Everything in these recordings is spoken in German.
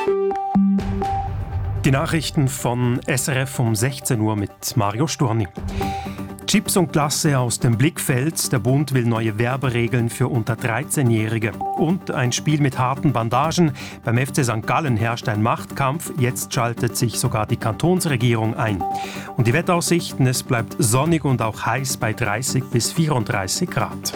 Die Nachrichten von SRF um 16 Uhr mit Mario Storni. Chips und Glasse aus dem Blickfeld. Der Bund will neue Werberegeln für unter 13-Jährige. Und ein Spiel mit harten Bandagen. Beim FC St. Gallen herrscht ein Machtkampf. Jetzt schaltet sich sogar die Kantonsregierung ein. Und die Wetteraussichten, es bleibt sonnig und auch heiß bei 30 bis 34 Grad.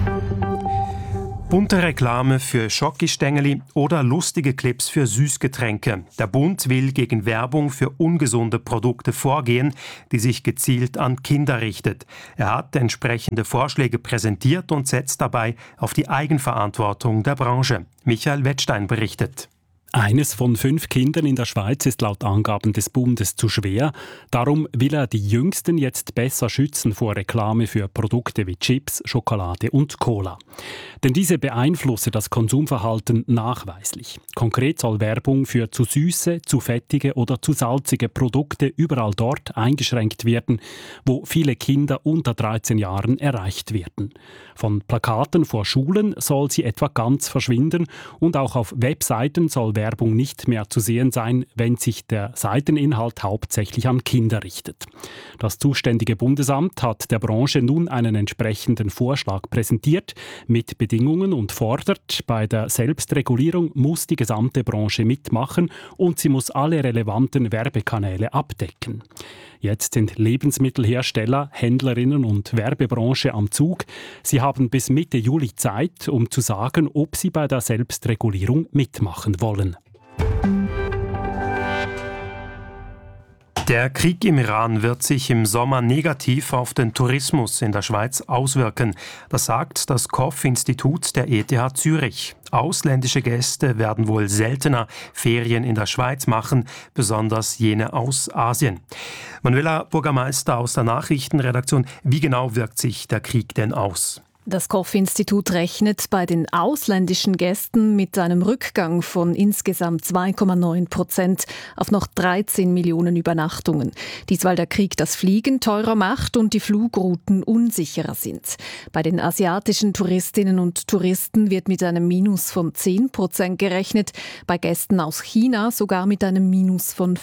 Bunte Reklame für Schokistängeli oder lustige Clips für Süßgetränke. Der Bund will gegen Werbung für ungesunde Produkte vorgehen, die sich gezielt an Kinder richtet. Er hat entsprechende Vorschläge präsentiert und setzt dabei auf die Eigenverantwortung der Branche. Michael Wettstein berichtet. Eines von 5 Kindern in der Schweiz ist laut Angaben des Bundes zu schwer. Darum will er die Jüngsten jetzt besser schützen vor Reklame für Produkte wie Chips, Schokolade und Cola. Denn diese beeinflussen das Konsumverhalten nachweislich. Konkret soll Werbung für zu süße, zu fettige oder zu salzige Produkte überall dort eingeschränkt werden, wo viele Kinder unter 13 Jahren erreicht werden. Von Plakaten vor Schulen soll sie etwa ganz verschwinden und auch auf Webseiten soll Werbung nicht mehr zu sehen sein, wenn sich der Seiteninhalt hauptsächlich an Kinder richtet. Das zuständige Bundesamt hat der Branche nun einen entsprechenden Vorschlag präsentiert mit Bedingungen und fordert, bei der Selbstregulierung muss die gesamte Branche mitmachen und sie muss alle relevanten Werbekanäle abdecken. Jetzt sind Lebensmittelhersteller, Händlerinnen und Werbebranche am Zug. Sie haben bis Mitte Juli Zeit, um zu sagen, ob sie bei der Selbstregulierung mitmachen wollen. Der Krieg im Iran wird sich im Sommer negativ auf den Tourismus in der Schweiz auswirken. Das sagt das KOF-Institut der ETH Zürich. Ausländische Gäste werden wohl seltener Ferien in der Schweiz machen, besonders jene aus Asien. Manuela Burgermeister aus der Nachrichtenredaktion, wie genau wirkt sich der Krieg denn aus? Das KOF-Institut rechnet bei den ausländischen Gästen mit einem Rückgang von insgesamt 2,9% auf noch 13 Millionen Übernachtungen. Dies, weil der Krieg das Fliegen teurer macht und die Flugrouten unsicherer sind. Bei den asiatischen Touristinnen und Touristen wird mit einem Minus von 10% gerechnet, bei Gästen aus China sogar mit einem Minus von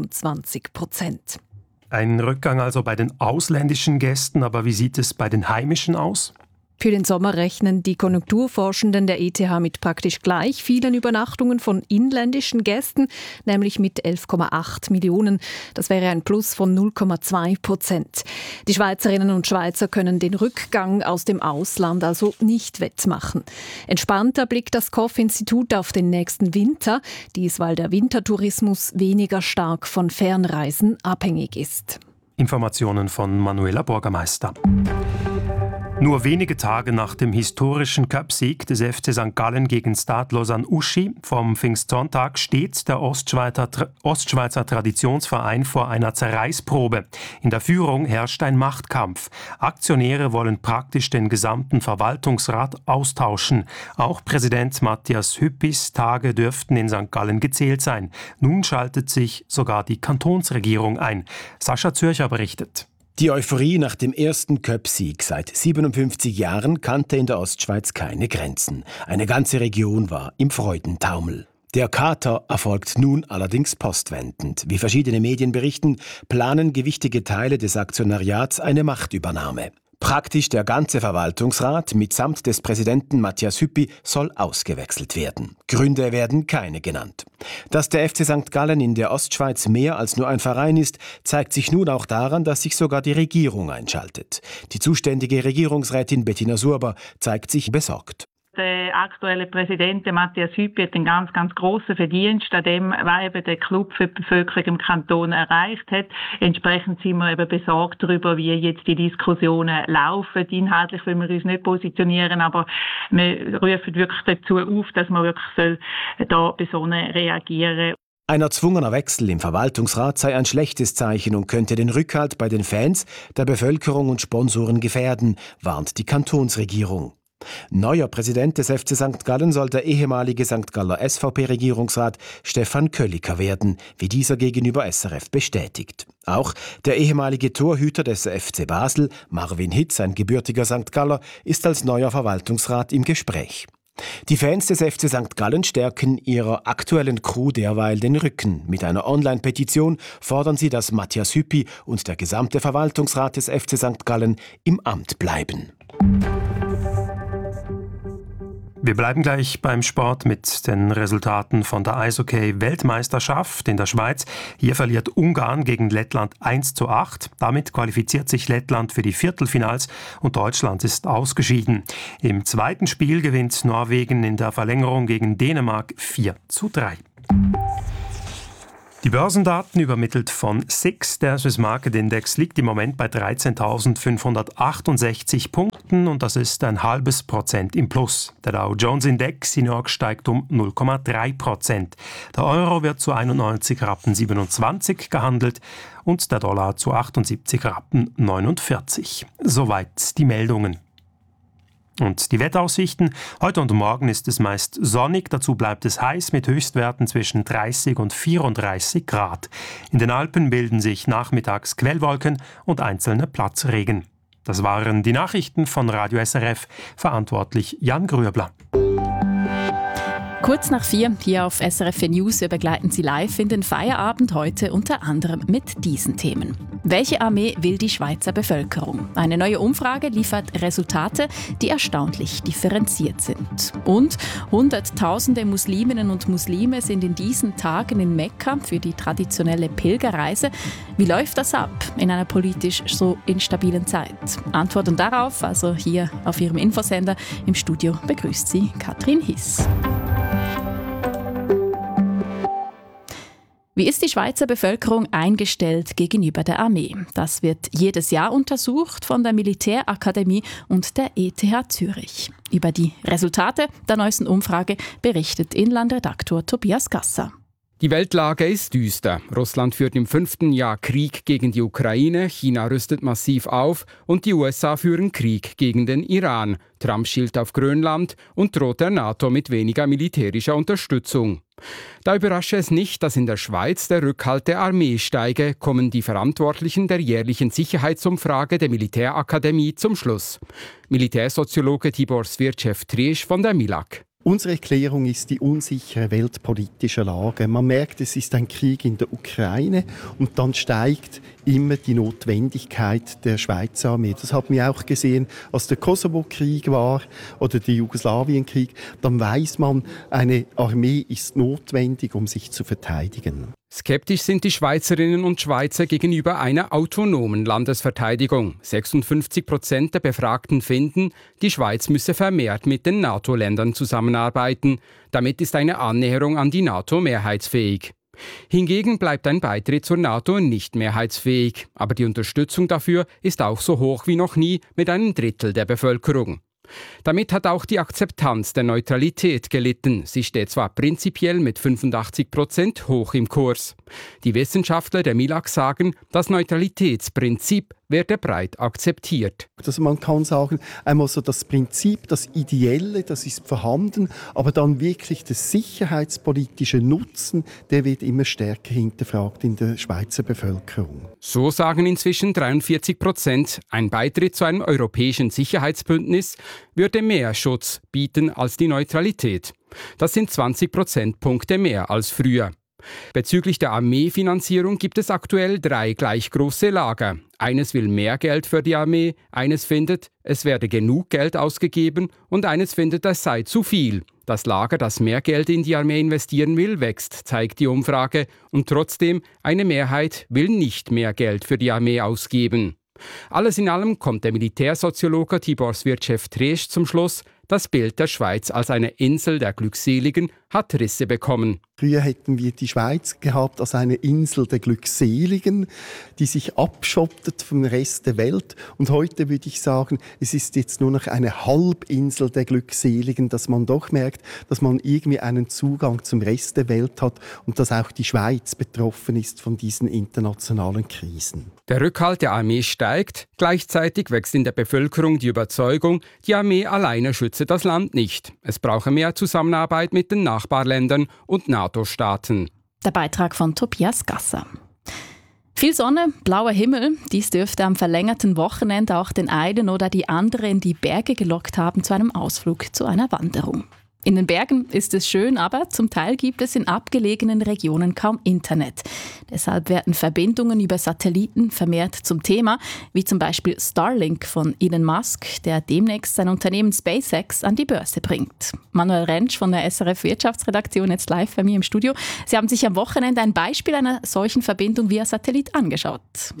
25%. Ein Rückgang also bei den ausländischen Gästen, aber wie sieht es bei den heimischen aus? Für den Sommer rechnen die Konjunkturforschenden der ETH mit praktisch gleich vielen Übernachtungen von inländischen Gästen, nämlich mit 11,8 Millionen. Das wäre ein Plus von 0,2%. Die Schweizerinnen und Schweizer können den Rückgang aus dem Ausland also nicht wettmachen. Entspannter blickt das KOF-Institut auf den nächsten Winter, dies weil der Wintertourismus weniger stark von Fernreisen abhängig ist. Informationen von Manuela Burgermeister. Nur wenige Tage nach dem historischen Cupsieg des FC St. Gallen gegen Stade Lausanne-Uschi vom Pfingstsonntag steht der Ostschweizer Traditionsverein vor einer Zerreißprobe. In der Führung herrscht ein Machtkampf. Aktionäre wollen praktisch den gesamten Verwaltungsrat austauschen. Auch Präsident Matthias Hüppis Tage dürften in St. Gallen gezählt sein. Nun schaltet sich sogar die Kantonsregierung ein. Sascha Zürcher berichtet. Die Euphorie nach dem ersten Cup-Sieg seit 57 Jahren kannte in der Ostschweiz keine Grenzen. Eine ganze Region war im Freudentaumel. Der Kater erfolgt nun allerdings postwendend. Wie verschiedene Medien berichten, planen gewichtige Teile des Aktionariats eine Machtübernahme. Praktisch der ganze Verwaltungsrat mitsamt des Präsidenten Matthias Hüppi soll ausgewechselt werden. Gründe werden keine genannt. Dass der FC St. Gallen in der Ostschweiz mehr als nur ein Verein ist, zeigt sich nun auch daran, dass sich sogar die Regierung einschaltet. Die zuständige Regierungsrätin Bettina Surber zeigt sich besorgt. Der aktuelle Präsident Matthias Hüppi hat einen ganz, ganz grossen Verdienst an dem, was eben der Club für die Bevölkerung im Kanton erreicht hat. Entsprechend sind wir eben besorgt darüber, wie jetzt die Diskussionen laufen. Inhaltlich will wir uns nicht positionieren, aber wir rufen wirklich dazu auf, dass man wirklich da besonnen reagieren. Ein erzwungener Wechsel im Verwaltungsrat sei ein schlechtes Zeichen und könnte den Rückhalt bei den Fans, der Bevölkerung und Sponsoren gefährden, warnt die Kantonsregierung. Neuer Präsident des FC St. Gallen soll der ehemalige St. Galler SVP-Regierungsrat Stefan Kölliker werden, wie dieser gegenüber SRF bestätigt. Auch der ehemalige Torhüter des FC Basel, Marvin Hitz, ein gebürtiger St. Galler, ist als neuer Verwaltungsrat im Gespräch. Die Fans des FC St. Gallen stärken ihrer aktuellen Crew derweil den Rücken. Mit einer Online-Petition fordern sie, dass Matthias Hüppi und der gesamte Verwaltungsrat des FC St. Gallen im Amt bleiben. Wir bleiben gleich beim Sport mit den Resultaten von der Eishockey-Weltmeisterschaft in der Schweiz. Hier verliert Ungarn gegen Lettland 1:8. Damit qualifiziert sich Lettland für die Viertelfinals und Deutschland ist ausgeschieden. Im zweiten Spiel gewinnt Norwegen in der Verlängerung gegen Dänemark 4:3. Die Börsendaten übermittelt von SIX. Der Swiss Market Index liegt im Moment bei 13.568 Punkten und das ist 0,5% im Plus. Der Dow Jones Index in New York steigt um 0,3%. Der Euro wird zu 91,27 Rappen gehandelt und der Dollar zu 78,49 Rappen. Soweit die Meldungen. Und die Wetteraussichten. Heute und morgen ist es meist sonnig, dazu bleibt es heiß mit Höchstwerten zwischen 30 und 34 Grad. In den Alpen bilden sich nachmittags Quellwolken und einzelne Platzregen. Das waren die Nachrichten von Radio SRF, verantwortlich Jan Grüebler. Kurz nach 4 hier auf SRF News begleiten Sie live in den Feierabend heute unter anderem mit diesen Themen. Welche Armee will die Schweizer Bevölkerung? Eine neue Umfrage liefert Resultate, die erstaunlich differenziert sind. Und Hunderttausende Musliminnen und Muslime sind in diesen Tagen in Mekka für die traditionelle Pilgerreise. Wie läuft das ab in einer politisch so instabilen Zeit? Antworten darauf also hier auf Ihrem Infosender. Im Studio begrüßt Sie Katrin Hiss. Wie ist die Schweizer Bevölkerung eingestellt gegenüber der Armee? Das wird jedes Jahr untersucht von der Militärakademie und der ETH Zürich. Über die Resultate der neuesten Umfrage berichtet Inlandredaktor Tobias Gasser. Die Weltlage ist düster. Russland führt im 5. Jahr Krieg gegen die Ukraine, China rüstet massiv auf und die USA führen Krieg gegen den Iran. Trump schielt auf Grönland und droht der NATO mit weniger militärischer Unterstützung. Da überrasche es nicht, dass in der Schweiz der Rückhalt der Armee steige, kommen die Verantwortlichen der jährlichen Sicherheitsumfrage der Militärakademie zum Schluss. Militärsoziologe Tibor Svirchev-Triesch von der MILAG. Unsere Erklärung ist die unsichere weltpolitische Lage. Man merkt, es ist ein Krieg in der Ukraine und dann steigt immer die Notwendigkeit der Schweizer Armee. Das haben wir auch gesehen, als der Kosovo-Krieg war oder der Jugoslawienkrieg. Dann weiß man, eine Armee ist notwendig, um sich zu verteidigen. Skeptisch sind die Schweizerinnen und Schweizer gegenüber einer autonomen Landesverteidigung. 56% der Befragten finden, die Schweiz müsse vermehrt mit den NATO-Ländern zusammenarbeiten. Damit ist eine Annäherung an die NATO mehrheitsfähig. Hingegen bleibt ein Beitritt zur NATO nicht mehrheitsfähig. Aber die Unterstützung dafür ist auch so hoch wie noch nie mit einem Drittel der Bevölkerung. Damit hat auch die Akzeptanz der Neutralität gelitten. Sie steht zwar prinzipiell mit 85% hoch im Kurs. Die Wissenschaftler der MILAG sagen, das Neutralitätsprinzip werde breit akzeptiert. Also man kann sagen, einmal so das Prinzip, das Ideelle, das ist vorhanden, aber dann wirklich der sicherheitspolitische Nutzen, der wird immer stärker hinterfragt in der Schweizer Bevölkerung. So sagen inzwischen 43%, ein Beitritt zu einem europäischen Sicherheitsbündnis würde mehr Schutz bieten als die Neutralität. Das sind 20 Prozentpunkte mehr als früher. Bezüglich der Armeefinanzierung gibt es aktuell 3 gleich große Lager. Eines will mehr Geld für die Armee, eines findet, es werde genug Geld ausgegeben und eines findet, es sei zu viel. Das Lager, das mehr Geld in die Armee investieren will, wächst, zeigt die Umfrage. Und trotzdem, eine Mehrheit will nicht mehr Geld für die Armee ausgeben. Alles in allem kommt der Militärsoziologe Tibor Svirchev-Triesch zum Schluss, das Bild der Schweiz als eine Insel der Glückseligen hat Risse bekommen. Früher hätten wir die Schweiz gehabt als eine Insel der Glückseligen, die sich abschottet vom Rest der Welt. Und heute würde ich sagen, es ist jetzt nur noch eine Halbinsel der Glückseligen, dass man doch merkt, dass man irgendwie einen Zugang zum Rest der Welt hat und dass auch die Schweiz betroffen ist von diesen internationalen Krisen. Der Rückhalt der Armee steigt, gleichzeitig wächst in der Bevölkerung die Überzeugung, die Armee alleine schütze das Land nicht. Es brauche mehr Zusammenarbeit mit den Nachbarländern und NATO-Staaten. Der Beitrag von Tobias Gasser. Viel Sonne, blauer Himmel, dies dürfte am verlängerten Wochenende auch den einen oder die andere in die Berge gelockt haben zu einem Ausflug, zu einer Wanderung. In den Bergen ist es schön, aber zum Teil gibt es in abgelegenen Regionen kaum Internet. Deshalb werden Verbindungen über Satelliten vermehrt zum Thema, wie zum Beispiel Starlink von Elon Musk, der demnächst sein Unternehmen SpaceX an die Börse bringt. Manuel Rentsch von der SRF Wirtschaftsredaktion jetzt live bei mir im Studio. Sie haben sich am Wochenende ein Beispiel einer solchen Verbindung via Satellit angeschaut.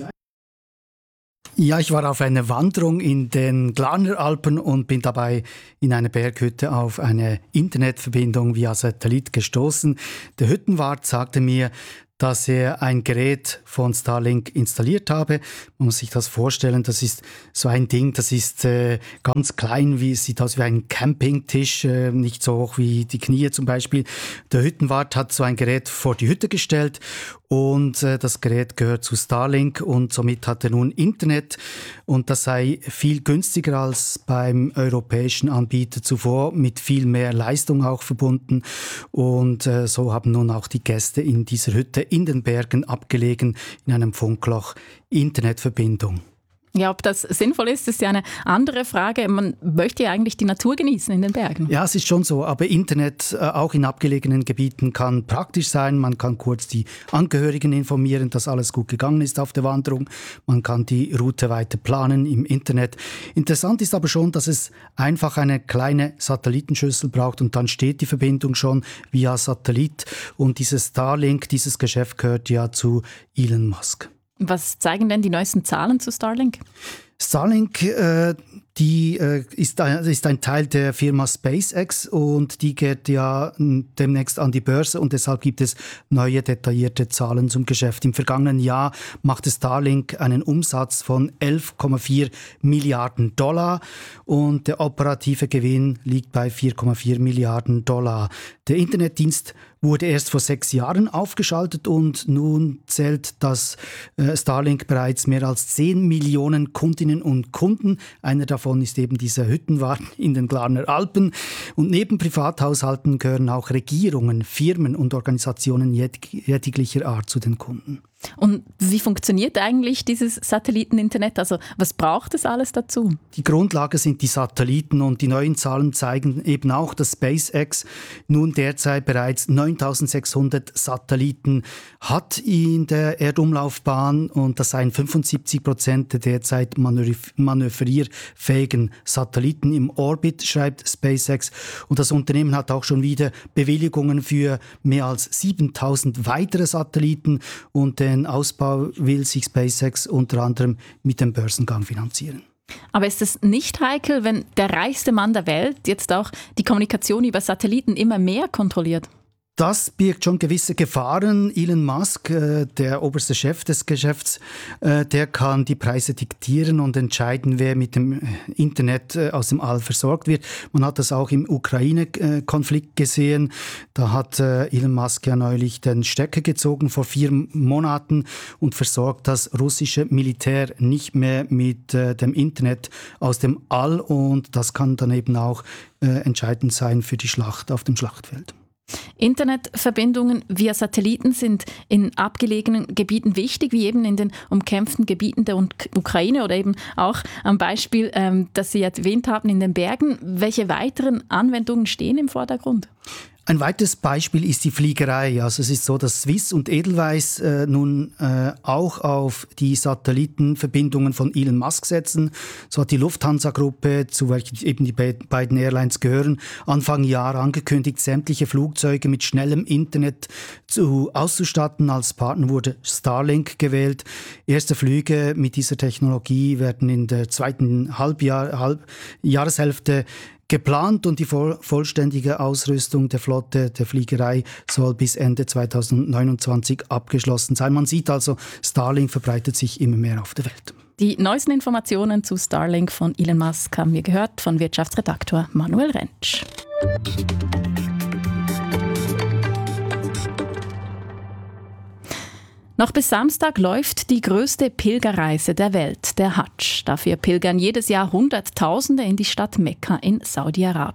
Ja, ich war auf einer Wanderung in den Glarner Alpen und bin dabei in einer Berghütte auf eine Internetverbindung via Satellit gestoßen. Der Hüttenwart sagte mir, dass er ein Gerät von Starlink installiert habe. Man muss sich das vorstellen, das ist so ein Ding, das ist ganz klein, sieht aus wie ein Campingtisch, nicht so hoch wie die Knie zum Beispiel. Der Hüttenwart hat so ein Gerät vor die Hütte gestellt und das Gerät gehört zu Starlink und somit hat er nun Internet und das sei viel günstiger als beim europäischen Anbieter zuvor, mit viel mehr Leistung auch verbunden und so haben nun auch die Gäste in dieser Hütte in den Bergen abgelegen in einem Funkloch Internetverbindung. Ja, ob das sinnvoll ist ja eine andere Frage. Man möchte ja eigentlich die Natur genießen in den Bergen. Ja, es ist schon so, aber Internet auch in abgelegenen Gebieten kann praktisch sein. Man kann kurz die Angehörigen informieren, dass alles gut gegangen ist auf der Wanderung. Man kann die Route weiter planen im Internet. Interessant ist aber schon, dass es einfach eine kleine Satellitenschüssel braucht und dann steht die Verbindung schon via Satellit. Und dieses Starlink, dieses Geschäft gehört ja zu Elon Musk. Was zeigen denn die neuesten Zahlen zu Starlink? Starlink ist ein Teil der Firma SpaceX und die geht ja demnächst an die Börse und deshalb gibt es neue detaillierte Zahlen zum Geschäft. Im vergangenen Jahr machte Starlink einen Umsatz von 11,4 Milliarden Dollar und der operative Gewinn liegt bei 4,4 Milliarden Dollar. Der Internetdienst wurde erst vor 6 Jahren aufgeschaltet und nun zählt das Starlink bereits mehr als 10 Millionen Kundinnen und Kunden. Einer davon ist eben dieser Hüttenwart in den Glarner Alpen. Und neben Privathaushalten gehören auch Regierungen, Firmen und Organisationen jeglicher Art zu den Kunden. Und wie funktioniert eigentlich dieses Satelliteninternet? Also was braucht es alles dazu? Die Grundlage sind die Satelliten und die neuen Zahlen zeigen eben auch, dass SpaceX nun derzeit bereits 9600 Satelliten hat in der Erdumlaufbahn und das seien 75% der derzeit manövrierfähigen Satelliten im Orbit, schreibt SpaceX. Und das Unternehmen hat auch schon wieder Bewilligungen für mehr als 7000 weitere Satelliten und den Ausbau will sich SpaceX unter anderem mit dem Börsengang finanzieren. Aber ist es nicht heikel, wenn der reichste Mann der Welt jetzt auch die Kommunikation über Satelliten immer mehr kontrolliert? Das birgt schon gewisse Gefahren. Elon Musk, der oberste Chef des Geschäfts, der kann die Preise diktieren und entscheiden, wer mit dem Internet aus dem All versorgt wird. Man hat das auch im Ukraine-Konflikt gesehen. Da hat Elon Musk ja neulich den Stecker gezogen vor 4 Monaten und versorgt das russische Militär nicht mehr mit dem Internet aus dem All. Und das kann dann eben auch entscheidend sein für die Schlacht auf dem Schlachtfeld. Internetverbindungen via Satelliten sind in abgelegenen Gebieten wichtig, wie eben in den umkämpften Gebieten der Ukraine oder eben auch am Beispiel, das Sie erwähnt haben, in den Bergen. Welche weiteren Anwendungen stehen im Vordergrund? Ein weiteres Beispiel ist die Fliegerei. Also es ist so, dass Swiss und Edelweiss nun auch auf die Satellitenverbindungen von Elon Musk setzen. So hat die Lufthansa-Gruppe, zu welcher eben die beiden Airlines gehören, Anfang Jahr angekündigt, sämtliche Flugzeuge mit schnellem Internet auszustatten. Als Partner wurde Starlink gewählt. Erste Flüge mit dieser Technologie werden in der zweiten Jahreshälfte geplant und die vollständige Ausrüstung der Flotte der Fliegerei soll bis Ende 2029 abgeschlossen sein. Man sieht also, Starlink verbreitet sich immer mehr auf der Welt. Die neuesten Informationen zu Starlink von Elon Musk haben wir gehört von Wirtschaftsredaktor Manuel Rentsch. Noch bis Samstag läuft die größte Pilgerreise der Welt, der Hadsch. Dafür pilgern jedes Jahr Hunderttausende in die Stadt Mekka in Saudi-Arabien.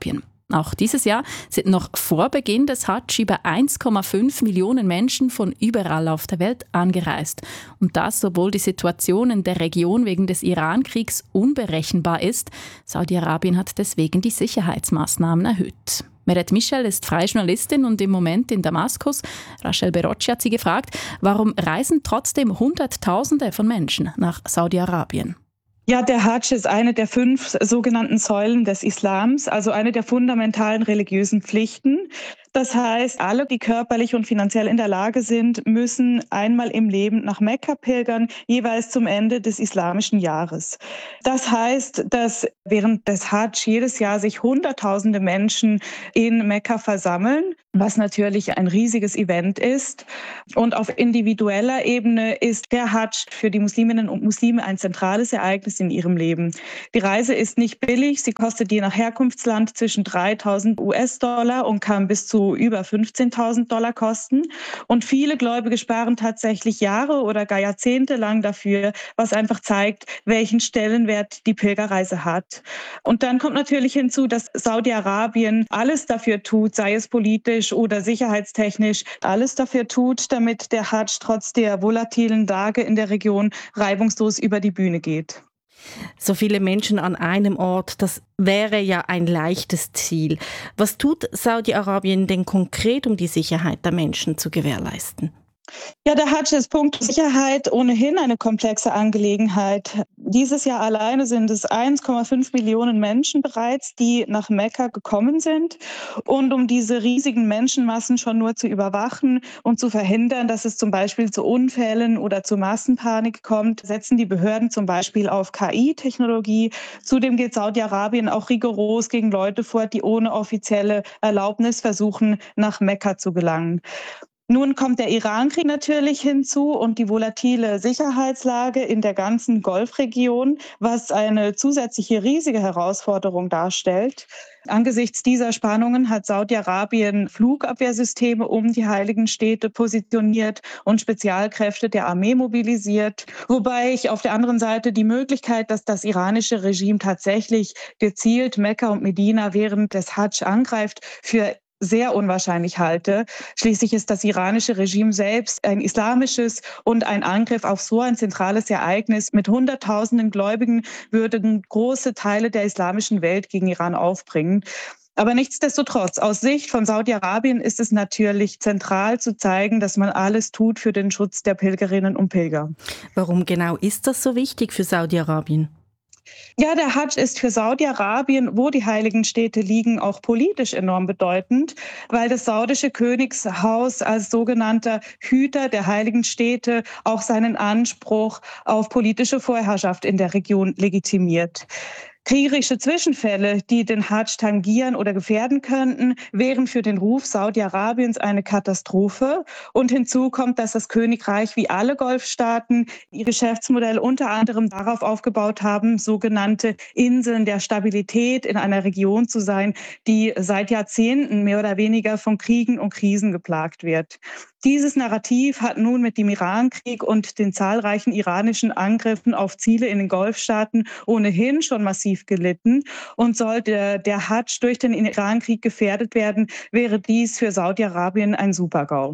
Auch dieses Jahr sind noch vor Beginn des Hadsch über 1,5 Millionen Menschen von überall auf der Welt angereist. Und das, obwohl die Situation in der Region wegen des Iran-Kriegs unberechenbar ist. Saudi-Arabien hat deswegen die Sicherheitsmaßnahmen erhöht. Meret Michel ist freie Journalistin und im Moment in Damaskus. Rachel Berocci hat sie gefragt, warum reisen trotzdem Hunderttausende von Menschen nach Saudi-Arabien? Ja, der Hadsch ist eine der 5 sogenannten Säulen des Islams, also eine der fundamentalen religiösen Pflichten. Das heißt, alle, die körperlich und finanziell in der Lage sind, müssen einmal im Leben nach Mekka pilgern, jeweils zum Ende des islamischen Jahres. Das heißt, dass während des Hadsch jedes Jahr sich Hunderttausende Menschen in Mekka versammeln, was natürlich ein riesiges Event ist. Und auf individueller Ebene ist der Hadsch für die Musliminnen und Muslime ein zentrales Ereignis in ihrem Leben. Die Reise ist nicht billig, sie kostet je nach Herkunftsland zwischen 3.000 US-Dollar und kann bis zu über 15.000 Dollar kosten. Und viele Gläubige sparen tatsächlich Jahre oder gar Jahrzehnte lang dafür, was einfach zeigt, welchen Stellenwert die Pilgerreise hat. Und dann kommt natürlich hinzu, dass Saudi-Arabien alles dafür tut, sei es politisch oder sicherheitstechnisch, alles dafür tut, damit der Hadsch trotz der volatilen Lage in der Region reibungslos über die Bühne geht. So viele Menschen an einem Ort, das wäre ja ein leichtes Ziel. Was tut Saudi-Arabien denn konkret, um die Sicherheit der Menschen zu gewährleisten? Ja, der Hadsch ist punkto Sicherheit ohnehin eine komplexe Angelegenheit. Dieses Jahr alleine sind es 1,5 Millionen Menschen bereits, die nach Mekka gekommen sind. Und um diese riesigen Menschenmassen schon nur zu überwachen und zu verhindern, dass es zum Beispiel zu Unfällen oder zu Massenpanik kommt, setzen die Behörden zum Beispiel auf KI-Technologie. Zudem geht Saudi-Arabien auch rigoros gegen Leute vor, die ohne offizielle Erlaubnis versuchen, nach Mekka zu gelangen. Nun kommt der Iran-Krieg natürlich hinzu und die volatile Sicherheitslage in der ganzen Golfregion, was eine zusätzliche riesige Herausforderung darstellt. Angesichts dieser Spannungen hat Saudi-Arabien Flugabwehrsysteme um die heiligen Städte positioniert und Spezialkräfte der Armee mobilisiert. Wobei ich auf der anderen Seite die Möglichkeit, dass das iranische Regime tatsächlich gezielt Mekka und Medina während des Hadsch angreift, für sehr unwahrscheinlich halte. Schließlich ist das iranische Regime selbst ein islamisches und ein Angriff auf so ein zentrales Ereignis mit Hunderttausenden Gläubigen würden große Teile der islamischen Welt gegen Iran aufbringen. Aber nichtsdestotrotz, aus Sicht von Saudi-Arabien ist es natürlich zentral zu zeigen, dass man alles tut für den Schutz der Pilgerinnen und Pilger. Warum genau ist das so wichtig für Saudi-Arabien? Ja, der Hadsch ist für Saudi-Arabien, wo die heiligen Städte liegen, auch politisch enorm bedeutend, weil das saudische Königshaus als sogenannter Hüter der heiligen Städte auch seinen Anspruch auf politische Vorherrschaft in der Region legitimiert. Kriegerische Zwischenfälle, die den Hadsch tangieren oder gefährden könnten, wären für den Ruf Saudi-Arabiens eine Katastrophe. Und hinzu kommt, dass das Königreich wie alle Golfstaaten ihr Geschäftsmodell unter anderem darauf aufgebaut haben, sogenannte Inseln der Stabilität in einer Region zu sein, die seit Jahrzehnten mehr oder weniger von Kriegen und Krisen geplagt wird. Dieses Narrativ hat nun mit dem Irankrieg und den zahlreichen iranischen Angriffen auf Ziele in den Golfstaaten ohnehin schon massiv gelitten. Und sollte der Hadsch durch den Irankrieg gefährdet werden, wäre dies für Saudi-Arabien ein Super-GAU.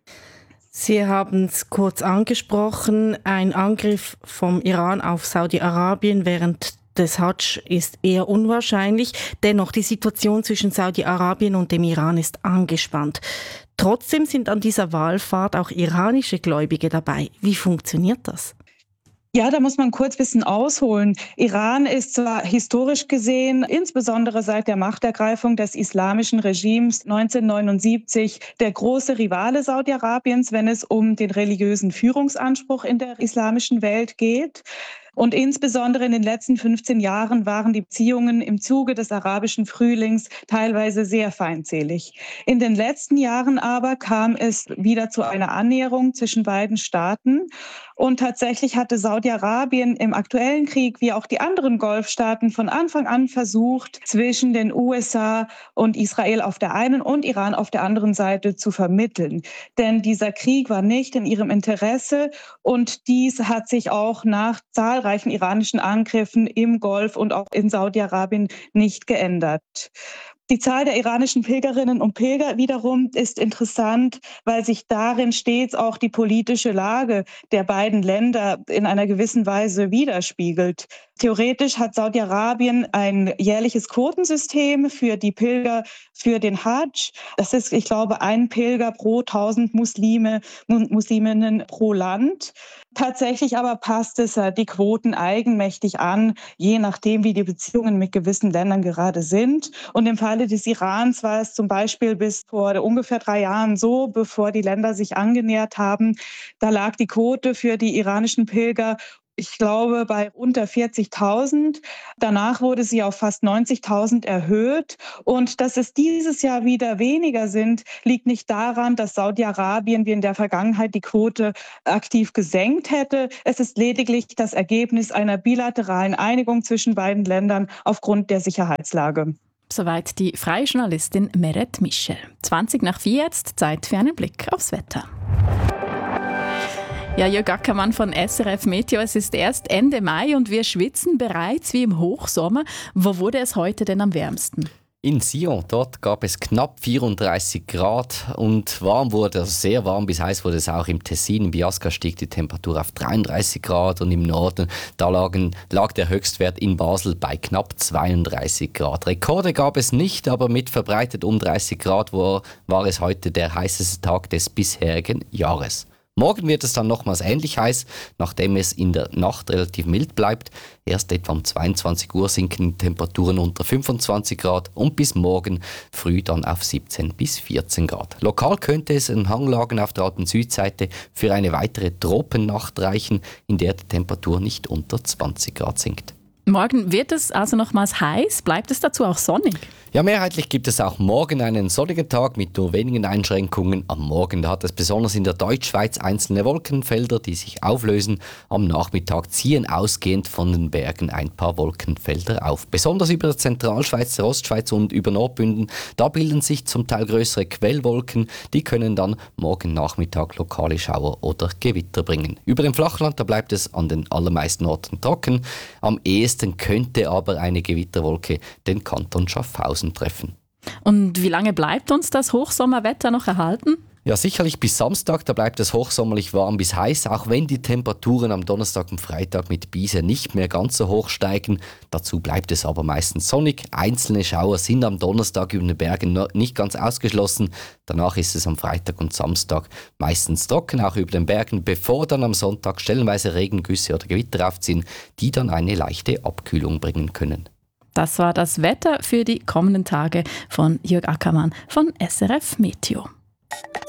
Sie haben es kurz angesprochen, ein Angriff vom Iran auf Saudi-Arabien während des Hadsch ist eher unwahrscheinlich. Dennoch, die Situation zwischen Saudi-Arabien und dem Iran ist angespannt. Trotzdem sind an dieser Wallfahrt auch iranische Gläubige dabei. Wie funktioniert das? Ja, da muss man kurz ein bisschen ausholen. Iran ist zwar historisch gesehen, insbesondere seit der Machtergreifung des islamischen Regimes 1979, der große Rivale Saudi-Arabiens, wenn es um den religiösen Führungsanspruch in der islamischen Welt geht. Und insbesondere in den letzten 15 Jahren waren die Beziehungen im Zuge des arabischen Frühlings teilweise sehr feindselig. In den letzten Jahren aber kam es wieder zu einer Annäherung zwischen beiden Staaten. Und tatsächlich hatte Saudi-Arabien im aktuellen Krieg wie auch die anderen Golfstaaten von Anfang an versucht, zwischen den USA und Israel auf der einen und Iran auf der anderen Seite zu vermitteln. Denn dieser Krieg war nicht in ihrem Interesse und dies hat sich auch nach zahlreichen iranischen Angriffen im Golf und auch in Saudi-Arabien nicht geändert. Die Zahl der iranischen Pilgerinnen und Pilger wiederum ist interessant, weil sich darin stets auch die politische Lage der beiden Länder in einer gewissen Weise widerspiegelt. Theoretisch hat Saudi-Arabien ein jährliches Quotensystem für die Pilger für den Hadsch. Das ist, ich glaube, ein Pilger pro 1000 Muslime und Musliminnen pro Land. Tatsächlich aber passt es die Quoten eigenmächtig an, je nachdem, wie die Beziehungen mit gewissen Ländern gerade sind. Und im Falle des Irans war es zum Beispiel bis vor ungefähr 3 Jahren so, bevor die Länder sich angenähert haben, da lag die Quote für die iranischen Pilger, ich glaube, bei unter 40.000. Danach wurde sie auf fast 90.000 erhöht. Und dass es dieses Jahr wieder weniger sind, liegt nicht daran, dass Saudi-Arabien wie in der Vergangenheit die Quote aktiv gesenkt hätte. Es ist lediglich das Ergebnis einer bilateralen Einigung zwischen beiden Ländern aufgrund der Sicherheitslage. Soweit die freie Journalistin Meret Michel. 4:20 jetzt, Zeit für einen Blick aufs Wetter. Ja, Jörg Ackermann von SRF Meteo. Es ist erst Ende Mai und wir schwitzen bereits wie im Hochsommer. Wo wurde es heute denn am wärmsten? In Sion, dort gab es knapp 34 Grad und warm wurde, also sehr warm bis heiß wurde es auch im Tessin. In Biasca stieg die Temperatur auf 33 Grad und im Norden da lag der Höchstwert in Basel bei knapp 32 Grad. Rekorde gab es nicht, aber mit verbreitet um 30 Grad war es heute der heißeste Tag des bisherigen Jahres. Morgen wird es dann nochmals ähnlich heiß, nachdem es in der Nacht relativ mild bleibt. Erst etwa um 22 Uhr sinken die Temperaturen unter 25 Grad und bis morgen früh dann auf 17 bis 14 Grad. Lokal könnte es in Hanglagen auf der alten Südseite für eine weitere Tropennacht reichen, in der die Temperatur nicht unter 20 Grad sinkt. Morgen wird es also nochmals heiß. Bleibt es dazu auch sonnig? Ja, mehrheitlich gibt es auch morgen einen sonnigen Tag mit nur wenigen Einschränkungen. Am Morgen hat es besonders in der Deutschschweiz einzelne Wolkenfelder, die sich auflösen. Am Nachmittag ziehen ausgehend von den Bergen ein paar Wolkenfelder auf. Besonders über der Zentralschweiz, der Ostschweiz und über Nordbünden, da bilden sich zum Teil größere Quellwolken. Die können dann morgen Nachmittag lokale Schauer oder Gewitter bringen. Über dem Flachland, da bleibt es an den allermeisten Orten trocken. Am ehesten könnte aber eine Gewitterwolke den Kanton Schaffhausen treffen. Und wie lange bleibt uns das Hochsommerwetter noch erhalten? Ja, sicherlich bis Samstag, da bleibt es hochsommerlich warm bis heiß, auch wenn die Temperaturen am Donnerstag und Freitag mit Biese nicht mehr ganz so hoch steigen. Dazu bleibt es aber meistens sonnig. Einzelne Schauer sind am Donnerstag über den Bergen nicht ganz ausgeschlossen. Danach ist es am Freitag und Samstag meistens trocken, auch über den Bergen, bevor dann am Sonntag stellenweise Regengüsse oder Gewitter aufziehen, die dann eine leichte Abkühlung bringen können. Das war das Wetter für die kommenden Tage von Jörg Ackermann von SRF Meteo.